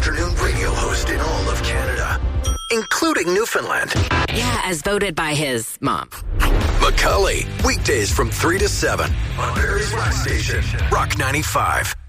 afternoon radio host in all of Canada, including Newfoundland. Yeah, as voted by his mom. McCully, weekdays from 3 to 7 on Barrie's Rock Station, Rock 95.